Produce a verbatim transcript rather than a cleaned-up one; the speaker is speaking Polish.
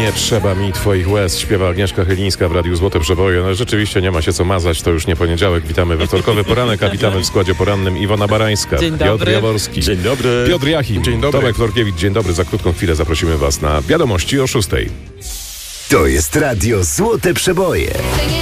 Nie trzeba mi twoich łez, śpiewa Agnieszka Chylińska w Radiu Złote Przeboje. No rzeczywiście nie ma się co mazać, to już nie poniedziałek. Witamy we wtorkowy poranek, a witamy w składzie porannym Iwona Barańska, Dzień dobry. Piotr Jaworski, Dzień dobry. Piotr Jachim, Dzień dobry. Tomek Florkiewicz. Dzień dobry, za krótką chwilę zaprosimy was na wiadomości o szóstej. To jest Radio Złote Przeboje.